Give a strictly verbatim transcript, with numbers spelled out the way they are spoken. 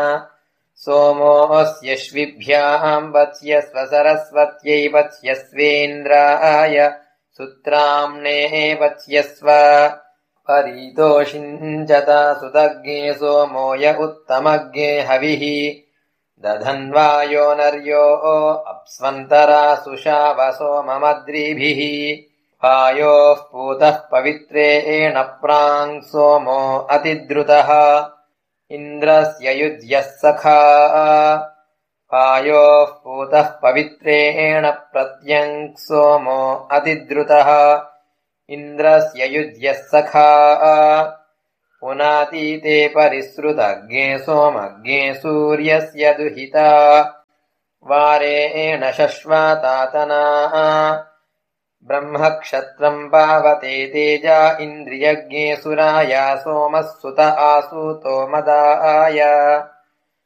सोमोऽस्यश्विभ्याम् वत्स्यस्व सरस्वत्यै वत्स्यस्वेन्द्राय सुत्राम्ने वत्स्यस्व परीतोषिञ्चता सुदग्गे सोमो य उत्तमग्गे हविः दधन्वायो नर्यो अप्स्वन्तरा सुषावसोममद्रिभिः पायोः पूतः पवित्रेण प्राङ् सोमो अतिद्रुतः इन्द्रस्य युज्यः सखा पायोः पूतः पवित्रेण प्रत्यङ् सोमो अतिद्रुतः इन्द्रस्य युज्यः सखा पुनातीते परिसृतज्ञे सोमज्ञे सूर्यस्य दुहिता वारेण शश्वातातना ब्रह्मक्षत्रम् पावते तेजा इन्द्रियज्ञे सुराया सोमः सुत आसूतो मदाय